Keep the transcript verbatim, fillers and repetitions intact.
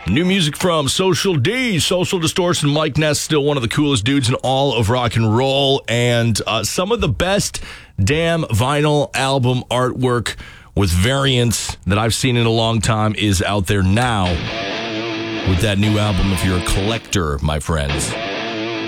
New music from Social D, Social Distortion. Mike Ness, still one of the coolest dudes in all of rock and roll, and uh, some of the best damn vinyl album artwork with variants that I've seen in a long time is out there now with that new album if you're a collector, my friends.